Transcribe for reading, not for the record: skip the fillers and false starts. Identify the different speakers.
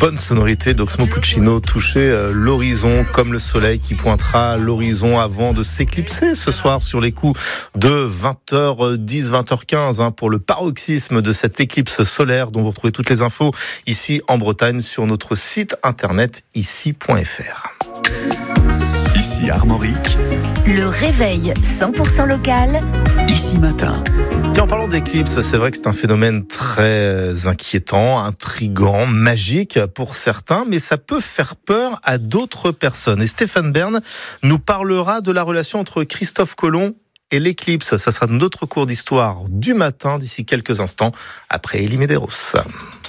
Speaker 1: bonne sonorité d'Oxmo Puccino toucher l'horizon comme le soleil qui pointera l'horizon avant de s'éclipser ce soir sur les coups de 20h10, 20h15 pour le paroxysme de cette éclipse solaire dont vous retrouvez toutes les infos ici en Bretagne sur notre site internet ici.fr.
Speaker 2: Ici Armorique,
Speaker 3: le réveil 100% local,
Speaker 2: ici matin.
Speaker 1: Tiens, en parlant d'éclipse, c'est vrai que c'est un phénomène très inquiétant, intriguant, magique pour certains, mais ça peut faire peur à d'autres personnes. Et Stéphane Bern nous parlera de la relation entre Christophe Colomb et l'éclipse. Ça sera notre cours d'histoire du matin d'ici quelques instants après Elie Medeiros.